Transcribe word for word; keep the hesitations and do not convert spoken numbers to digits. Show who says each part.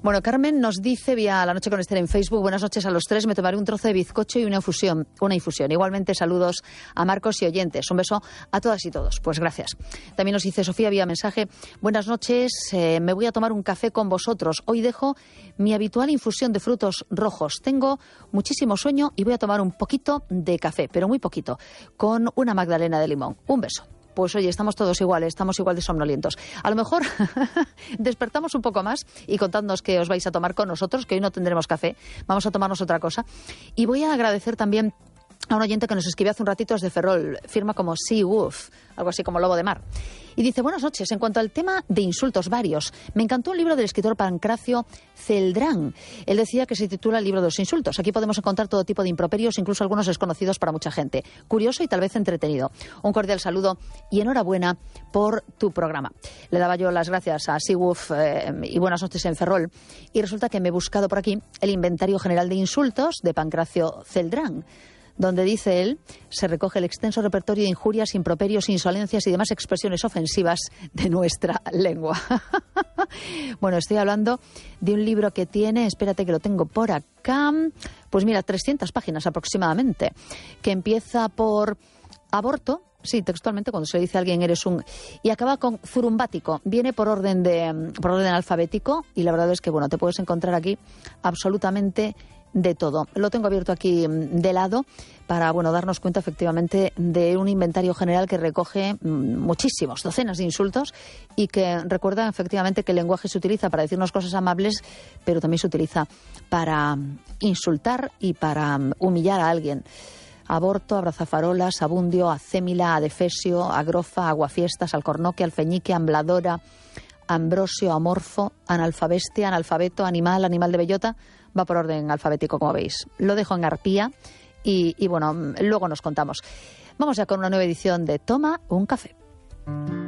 Speaker 1: Bueno, Carmen nos dice vía La Noche con Esther en Facebook: buenas noches a los tres, me tomaré un trozo de bizcocho y una infusión. Una infusión. Igualmente saludos a Marcos y oyentes. Un beso a todas y todos. Pues gracias. También nos dice Sofía vía mensaje: buenas noches, eh, me voy a tomar un café con vosotros. Hoy dejo mi habitual infusión de frutos rojos. Tengo muchísimo sueño y voy a tomar un poquito de café, pero muy poquito, con una magdalena de limón. Un beso. Pues oye, estamos todos iguales, estamos igual de somnolientos. A lo mejor despertamos un poco más y contadnos qué os vais a tomar con nosotros, que hoy no tendremos café, vamos a tomarnos otra cosa. Y voy a agradecer también a un oyente que nos escribió hace un ratito desde Ferrol, firma como Sea Wolf, algo así como lobo de mar. Y dice: buenas noches, en cuanto al tema de insultos varios, me encantó un libro del escritor Pancracio Celdrán. Él decía que se titula El libro de los insultos. Aquí podemos encontrar todo tipo de improperios, incluso algunos desconocidos para mucha gente. Curioso y tal vez entretenido. Un cordial saludo y enhorabuena por tu programa. Le daba yo las gracias a Sea Wolf eh, y buenas noches en Ferrol. Y resulta que me he buscado por aquí el Inventario General de Insultos de Pancracio Celdrán, donde, dice él, se recoge el extenso repertorio de injurias, improperios, insolencias y demás expresiones ofensivas de nuestra lengua. Bueno, estoy hablando de un libro que tiene, espérate que lo tengo por acá, pues mira, trescientas páginas aproximadamente, que empieza por aborto. Sí, textualmente, cuando se le dice a alguien eres un... Y acaba con zurumbático. Viene por orden de por orden alfabético y la verdad es que, bueno, te puedes encontrar aquí absolutamente de todo. Lo tengo abierto aquí de lado para, bueno, darnos cuenta efectivamente de un inventario general que recoge muchísimos, docenas de insultos y que recuerda efectivamente que el lenguaje se utiliza para decirnos cosas amables, pero también se utiliza para insultar y para humillar a alguien. Aborto, abrazafarolas, abundio, acémila, adefesio, agrofa, aguafiestas, alcornoque, alfeñique, ambladora, ambrosio, amorfo, analfabestia, analfabeto, animal, animal de bellota. Va por orden alfabético, como veis. Lo dejo en arpía y, y bueno, luego nos contamos. Vamos ya con una nueva edición de Toma un café.